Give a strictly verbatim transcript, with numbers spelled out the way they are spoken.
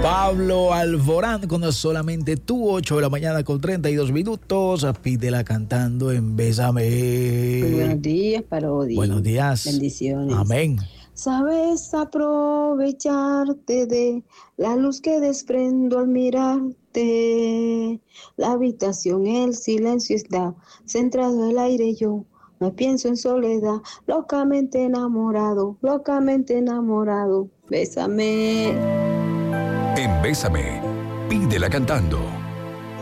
Pablo Alborán, cuando solamente tú, ocho de la mañana con treinta y dos minutos, pídela cantando en Bésame. Muy buenos días, Parodi. Buenos días. Bendiciones. Amén. Sabes aprovecharte de la luz que desprendo al mirarte. La habitación, el silencio está centrado el aire, yo me pienso en soledad, locamente enamorado, locamente enamorado. Bésame. En Bésame, pídela cantando.